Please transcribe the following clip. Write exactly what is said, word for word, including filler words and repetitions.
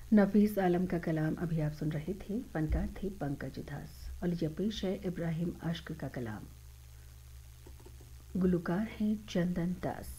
नफीस आलम का कलाम अभी आप सुन रहे थे। फनकार थे पंकज दास और ये पेश है इब्राहिम अश्क का कलाम। गुलकार हैं चंदन दास।